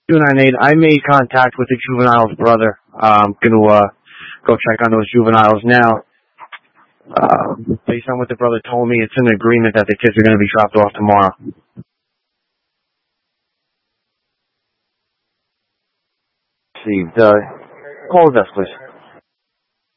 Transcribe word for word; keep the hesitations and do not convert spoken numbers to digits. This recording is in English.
two nine eight. I made contact with the juvenile's brother. I'm going to uh, go check on those juveniles now. Uh, based on what the brother told me, it's an agreement that the kids are going to be dropped off tomorrow. Received. Uh, call the desk, please.